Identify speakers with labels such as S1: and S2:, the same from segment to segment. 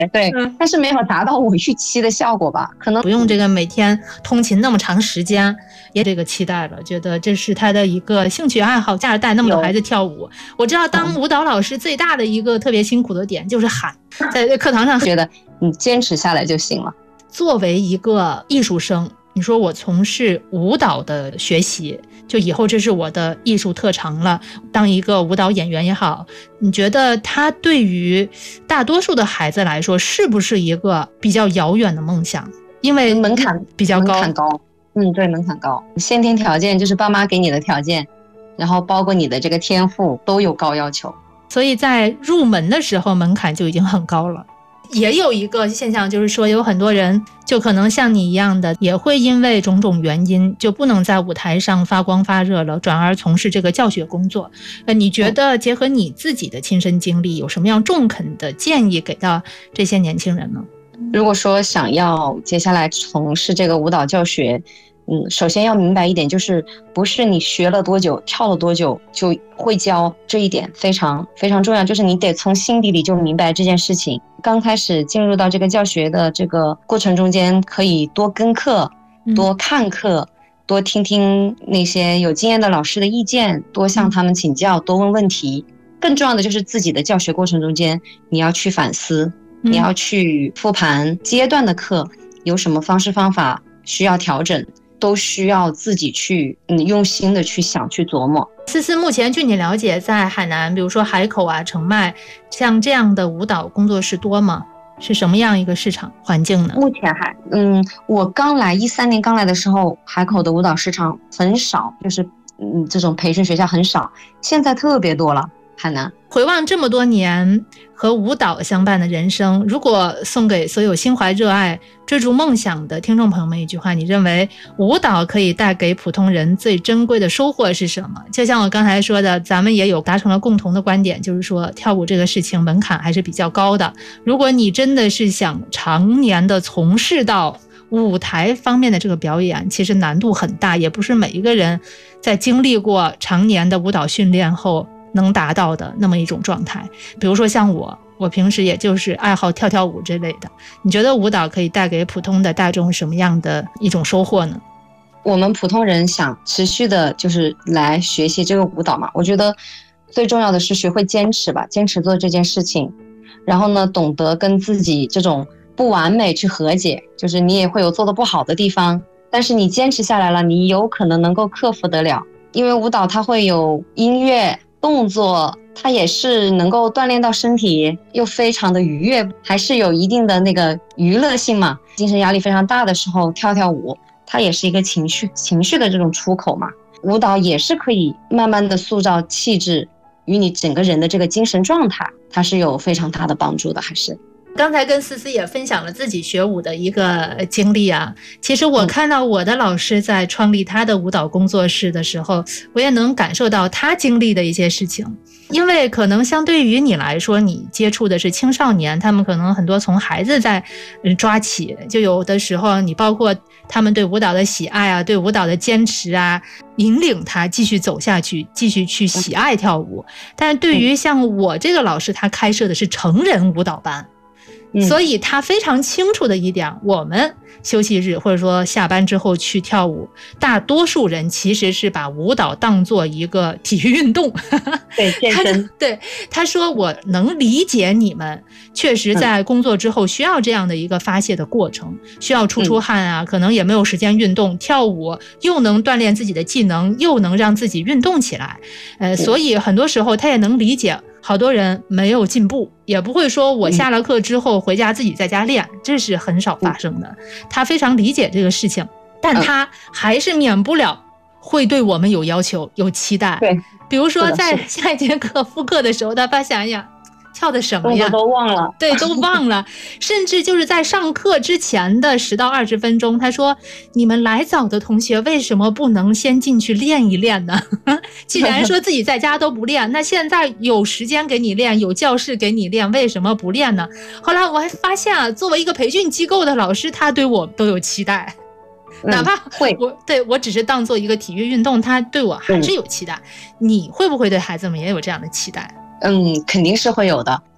S1: 对，但是没有达到我预期的效果吧，可能
S2: 不用这个每天通勤那么长时间，也这个期待了，觉得这是他的一个兴趣爱好，家里带那么多孩子跳舞。我知道当舞蹈老师最大的一个特别辛苦的点就是喊，在课堂上
S1: 觉得你坚持下来就行了。
S2: 作为一个艺术生，你说我从事舞蹈的学习，就以后这是我的艺术特长了，当一个舞蹈演员也好，你觉得它对于大多数的孩子来说是不是一个比较遥远的梦想？因为
S1: 门槛
S2: 比较高。
S1: 门槛高，对，门槛高，先天条件就是爸妈给你的条件，然后包括你的这个天赋都有高要求，
S2: 所以在入门的时候门槛就已经很高了。也有一个现象，就是说有很多人就可能像你一样的，也会因为种种原因就不能在舞台上发光发热了，转而从事这个教学工作。你觉得结合你自己的亲身经历，有什么样中肯的建议给到这些年轻人呢？
S1: 如果说想要接下来从事这个舞蹈教学，首先要明白一点，就是不是你学了多久跳了多久就会教，这一点非常非常重要，就是你得从心底里就明白这件事情。刚开始进入到这个教学的这个过程中间，可以多跟课，多看课，多听听那些有经验的老师的意见，多向他们请教，多问问题。更重要的就是自己的教学过程中间，你要去反思，你要去复盘阶段的课有什么方式方法需要调整，都需要自己去用心的去想去琢磨。
S2: 思思，目前据你了解，在海南，比如说海口啊、澄迈，像这样的舞蹈工作室多吗？是什么样一个市场环境呢？
S1: 目前我刚来13年刚来的时候，海口的舞蹈市场很少，就是这种培训学校很少，现在特别多了。海南
S2: 回望这么多年和舞蹈相伴的人生，如果送给所有心怀热爱、追逐梦想的听众朋友们一句话，你认为舞蹈可以带给普通人最珍贵的收获是什么？就像我刚才说的，咱们也有达成了共同的观点，就是说跳舞这个事情门槛还是比较高的。如果你真的是想常年的从事到舞台方面的这个表演，其实难度很大，也不是每一个人在经历过常年的舞蹈训练后能达到的那么一种状态。比如说像我平时也就是爱好跳跳舞之类的，你觉得舞蹈可以带给普通的大众什么样的一种收获呢？
S1: 我们普通人想持续的就是来学习这个舞蹈嘛，我觉得最重要的是学会坚持吧，坚持做这件事情，然后呢，懂得跟自己这种不完美去和解，就是你也会有做得不好的地方，但是你坚持下来了，你有可能能够克服得了。因为舞蹈它会有音乐动作，它也是能够锻炼到身体，又非常的愉悦，还是有一定的那个娱乐性嘛。精神压力非常大的时候跳跳舞，它也是一个情绪的这种出口嘛。舞蹈也是可以慢慢的塑造气质与你整个人的这个精神状态，它是有非常大的帮助的。还是
S2: 刚才跟思思也分享了自己学舞的一个经历啊，其实我看到我的老师在创立他的舞蹈工作室的时候，我也能感受到他经历的一些事情。因为可能相对于你来说，你接触的是青少年，他们可能很多从孩子在抓起，就有的时候你包括他们对舞蹈的喜爱啊，对舞蹈的坚持啊，引领他继续走下去，继续去喜爱跳舞。但是对于像我这个老师，他开设的是成人舞蹈班，所以他非常清楚的一点，我们休息日或者说下班之后去跳舞，大多数人其实是把舞蹈当做一个体育运动。
S1: 对，健身。
S2: 对，他说我能理解你们确实在工作之后需要这样的一个发泄的过程，需要出汗啊，可能也没有时间运动，跳舞又能锻炼自己的技能，又能让自己运动起来。所以很多时候他也能理解好多人没有进步，也不会说我下了课之后回家自己在家练，这是很少发生的。他非常理解这个事情，但他还是免不了会对我们有要求有期待。
S1: 对，
S2: 比如说在下一节课复课的时候，他发现哎呀跳的什么呀，
S1: 都忘了。
S2: 对，都忘了。甚至就是在上课之前的10到20分钟，他说你们来早的同学为什么不能先进去练一练呢？既然说自己在家都不练，那现在有时间给你练，有教室给你练，为什么不练呢？后来我还发现啊，作为一个培训机构的老师，他对我都有期待。哪怕我只是当做一个体育运动，他对我还是有期待。你会不会对孩子们也有这样的期待？
S1: 肯定是会有的。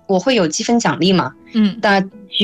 S1: 我会有积分奖励嘛，
S2: 嗯，
S1: 但